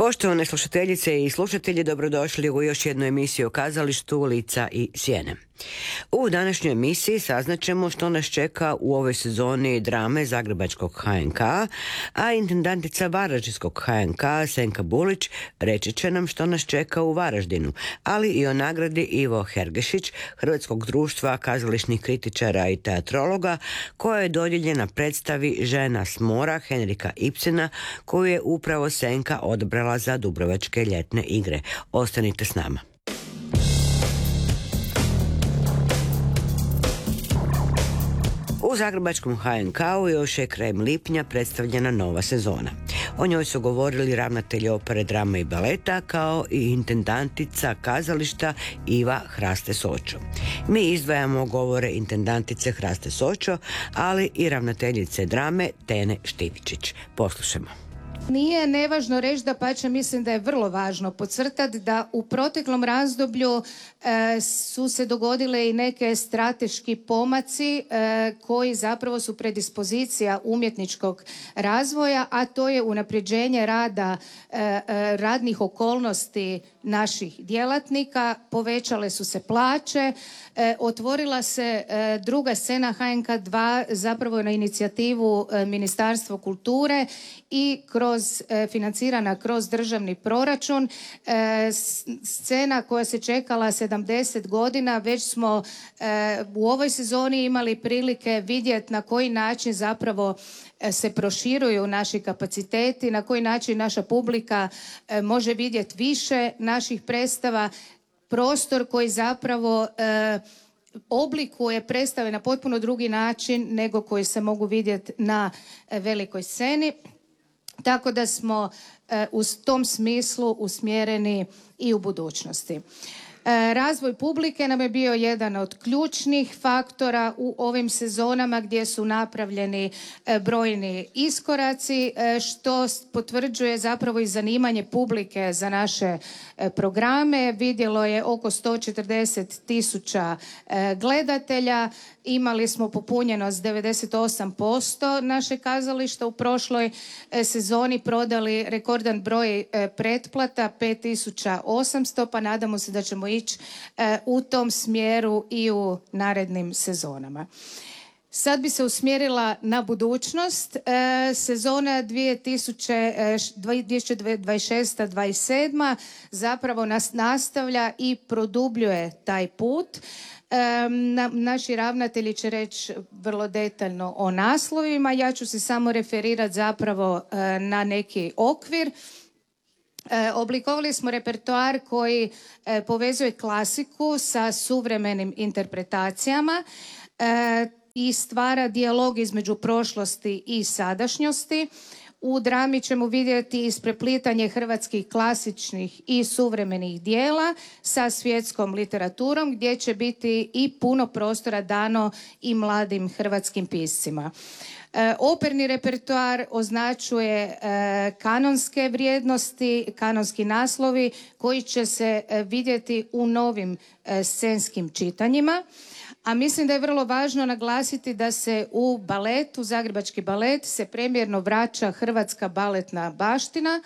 Poštovane slušateljice i slušatelji, dobrodošli u još jednu emisiju o kazalištu Lica i sjene. U današnjoj emisiji saznaćemo što nas čeka u ovoj sezoni drame Zagrebačkog HNK, a intendantica Varaždinskog HNK Senka Bulić reći će nam što nas čeka u Varaždinu, ali i o nagradi Ivo Hergešić Hrvatskog društva kazališnih kritičara i teatrologa koja je dodijeljena predstavi Žena s mora Henrika Ibsena koju je upravo Senka odabrala za Dubrovačke ljetne igre. Ostanite s nama. U Zagrebačkom HNK-u još je krajem lipnja predstavljena nova sezona. O njoj su govorili ravnatelji opere, drame i baleta kao i intendantica kazališta Iva Hraste Sočo. Mi izdvajamo govore intendantice Hraste Sočo, ali i ravnateljice drame Tene Štivičić. Poslušajmo. Nije nevažno reći, dapače mislim da je vrlo važno podcrtati da u proteklom razdoblju su se dogodile i neke strateški pomaci koji zapravo su predispozicija umjetničkog razvoja, a to je unapređenje rada, radnih okolnosti naših djelatnika, povećale su se plaće, otvorila se druga scena HNK 2 zapravo na inicijativu Ministarstva kulture i financirana kroz državni proračun. Scena koja se čekala 70 godina, već smo u ovoj sezoni imali prilike vidjeti na koji način zapravo se proširuju naši kapaciteti, na koji način naša publika može vidjeti više naših predstava, prostor koji zapravo oblikuje predstave na potpuno drugi način nego koji se mogu vidjeti na velikoj sceni. Tako da smo u tom smislu usmjereni i u budućnosti. Razvoj publike nam je bio jedan od ključnih faktora u ovim sezonama gdje su napravljeni brojni iskoraci, što potvrđuje zapravo i zanimanje publike za naše programe. Vidjelo je oko 140.000 gledatelja. Imali smo popunjenost 98% naše kazališta u prošloj sezoni, prodali rekordan broj pretplata 5.800, pa nadamo se da ćemo ići u tom smjeru i u narednim sezonama. Sad bi se usmjerila na budućnost. Sezona 2026-27 zapravo nas nastavlja i produbljuje taj put. Naši ravnatelji će reći vrlo detaljno o naslovima. Ja ću se samo referirati zapravo na neki okvir. Oblikovali smo repertoar koji povezuje klasiku sa suvremenim interpretacijama i stvara dijalog između prošlosti i sadašnjosti. U drami ćemo vidjeti ispreplitanje hrvatskih klasičnih i suvremenih dijela sa svjetskom literaturom gdje će biti i puno prostora dano i mladim hrvatskim piscima. Operni repertoar označuje kanonske vrijednosti, kanonski naslovi koji će se vidjeti u novim scenskim čitanjima. A mislim da je vrlo važno naglasiti da se u baletu, Zagrebački balet, se premijerno vraća hrvatska baletna baština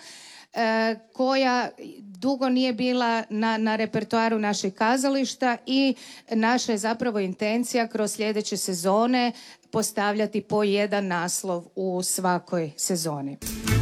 koja dugo nije bila na repertoaru našeg kazališta i naša je zapravo intencija kroz sljedeće sezone postavljati po jedan naslov u svakoj sezoni.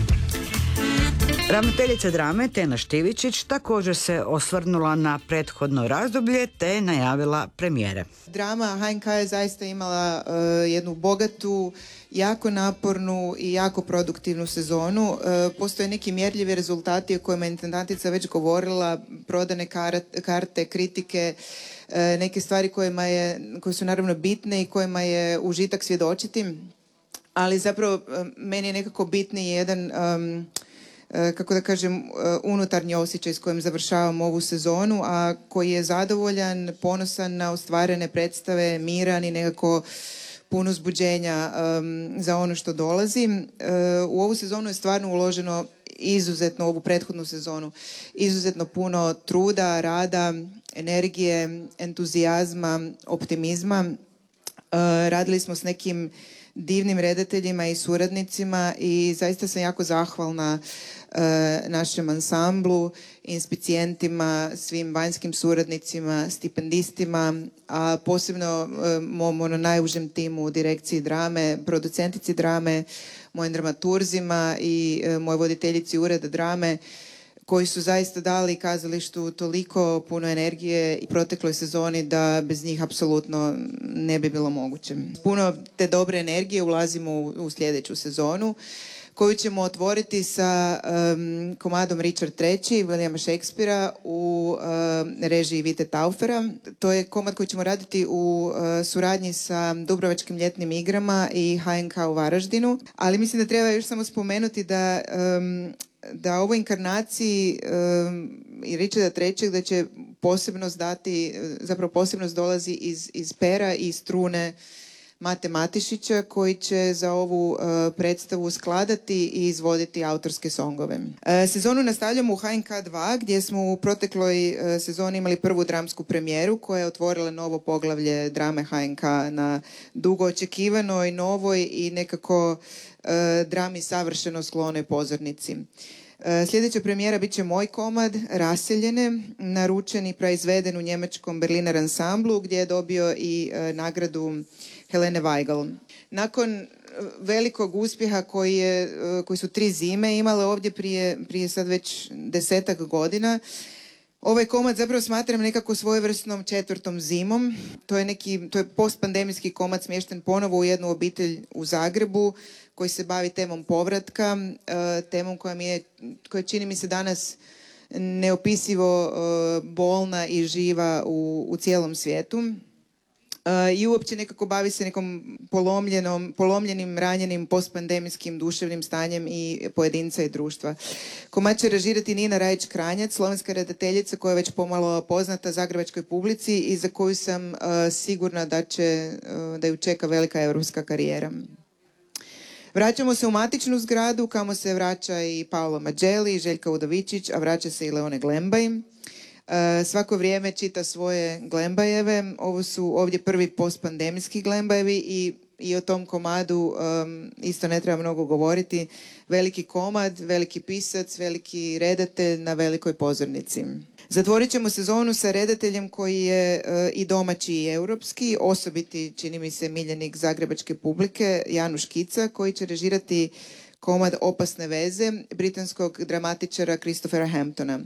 Ravnateljica drame Tena Štivičić također se osvrnula na prethodno razdoblje te najavila premijere. Drama HNK je zaista imala jednu bogatu, jako napornu i jako produktivnu sezonu. Postoje neki mjerljivi rezultati o kojima je intendantica već govorila, prodane karte, kritike, neke stvari koje su naravno bitne i kojima je užitak svjedočiti. Ali zapravo meni je nekako bitniji jedan kako da kažem, unutarnji osjećaj s kojim završavam ovu sezonu, a koji je zadovoljan, ponosan na ostvarene predstave, miran i nekako puno uzbuđenja za ono što dolazi. U ovu sezonu je stvarno uloženo izuzetno, ovu prethodnu sezonu, izuzetno puno truda, rada, energije, entuzijazma, optimizma. Radili smo s nekim divnim redateljima i suradnicima i zaista sam jako zahvalna našem ansamblu, inspicijentima, svim vanjskim suradnicima, stipendistima, a posebno mom najužem timu u direkciji drame, producentici drame, mojim dramaturzima i moj voditeljici ureda drame, koji su zaista dali kazalištu toliko puno energije i protekloj sezoni da bez njih apsolutno ne bi bilo moguće. Puno te dobre energije ulazimo u sljedeću sezonu, koju ćemo otvoriti sa komadom Richard III. Williama Shakespearea u režiji Vite Taufera. To je komad koji ćemo raditi u suradnji sa Dubrovačkim ljetnim igrama i HNK u Varaždinu. Ali mislim da treba još samo spomenuti da ovoj inkarnaciji i Richarda III. Da će posebnost dati, zapravo posebnost dolazi iz pera i strune Mate Matišića, koji će za ovu predstavu skladati i izvoditi autorske songove. Sezonu nastavljamo u HNK 2, gdje smo u protekloj sezoni imali prvu dramsku premijeru koja je otvorila novo poglavlje drame HNK na dugo očekivanoj, novoj i nekako drami savršeno sklonoj pozornici. Sljedeća premijera bit će moj komad Raseljene, naručen i proizveden u njemačkom Berliner ansamblu, gdje je dobio i nagradu Helene Weigel. Nakon velikog uspjeha koji su 3 zime imale ovdje prije sad već 10-ak godina, ovaj komad zapravo smatram nekako svojevrsnom 4. zimom. To je postpandemijski komad smješten ponovo u jednu obitelj u Zagrebu koji se bavi temom povratka, temom koja čini mi se danas neopisivo bolna i živa u cijelom svijetu. I uopće nekako bavi se nekom polomljenim, ranjenim postpandemijskim duševnim stanjem i pojedinca i društva. Komad će režirati Nina Rajić-Kranjac, slovenska redateljica koja je već pomalo poznata zagrebačkoj publici i za koju sam sigurna da ju čeka velika europska karijera. Vraćamo se u matičnu zgradu, kamo se vraća i Paolo Mađeli i Željka Udovičić, a vraća se i Leone Glembaj. Svako vrijeme čita svoje Glembajeve. Ovo su ovdje prvi postpandemijski Glembajevi i o tom komadu isto ne treba mnogo govoriti. Veliki komad, veliki pisac, veliki redatelj na velikoj pozornici. Zatvorit ćemo sezonu sa redateljem koji je i domaći i europski, osobiti, čini mi se, miljenik zagrebačke publike, Januš Kica, koji će režirati komad Opasne veze britanskog dramatičara Christophera Hamptona.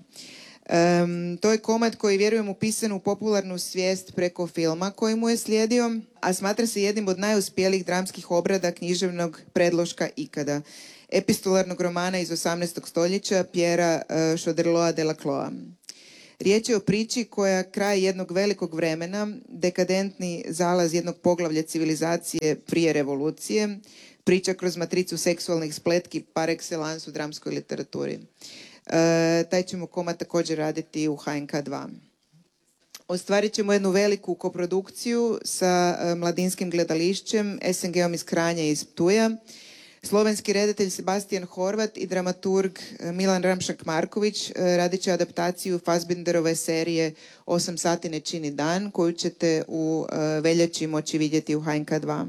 To je komad koji, vjerujem, upisan u popularnu svijest preko filma koji mu je slijedio, a smatra se jednim od najuspjelijih dramskih obrada književnog predloška ikada, epistolarnog romana iz 18. stoljeća Pierra Choderloa de la Cloa. Riječ je o priči koja kraj jednog velikog vremena, dekadentni zalaz jednog poglavlja civilizacije prije revolucije, priča kroz matricu seksualnih spletki par excellence u dramskoj literaturi. Taj ćemo komad također raditi u HNK 2. Ostvarit ćemo jednu veliku koprodukciju sa Mladinskim gledališćem, SNG-om iz Kranja i iz Ptuja. Slovenski redatelj Sebastian Horvat i dramaturg Milan Ramšak-Marković radit će adaptaciju Fassbinderove serije 8 sati ne čini dan, koju ćete u veljači moći vidjeti u HNK 2.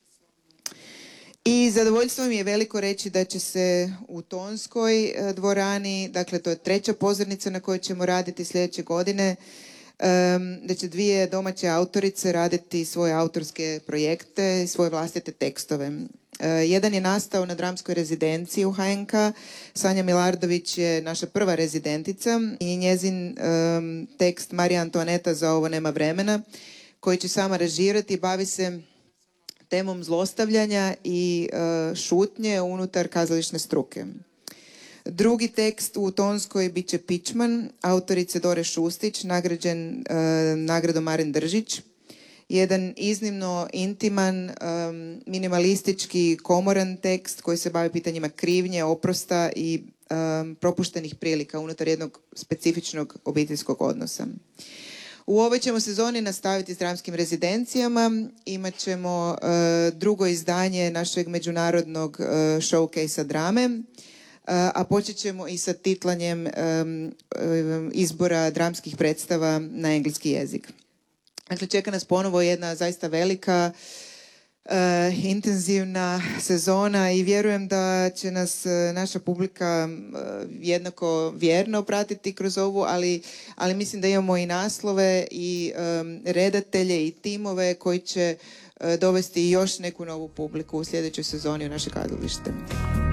I zadovoljstvo mi je veliko reći da će se u Tonskoj dvorani, dakle to je 3. pozornica na kojoj ćemo raditi sljedeće godine, da će 2 domaće autorice raditi svoje autorske projekte i svoje vlastite tekstove. Jedan je nastao na dramskoj rezidenciji u HNK. Sanja Milardović je naša prva rezidentica i njezin tekst Marija Antoaneta za ovo nema vremena, koji će sama režirati, bavi se temom zlostavljanja i šutnje unutar kazališne struke. Drugi tekst u Tonskoj bit će Pičman, autorice Dore Šustić, nagrađen nagradom Maren Držić. Jedan iznimno intiman, minimalistički, komoran tekst koji se bavi pitanjima krivnje, oprosta i propuštenih prilika unutar jednog specifičnog obiteljskog odnosa. U ovoj ćemo sezoni nastaviti s dramskim rezidencijama. Imat ćemo drugo izdanje našeg međunarodnog showcase-a drame, a počet ćemo i sa titlanjem izbora dramskih predstava na engleski jezik. Dakle, čeka nas ponovo jedna zaista velika intenzivna sezona i vjerujem da će nas naša publika jednako vjerno pratiti kroz ovu, ali mislim da imamo i naslove i redatelje i timove koji će dovesti još neku novu publiku u sljedećoj sezoni u naše kazalište.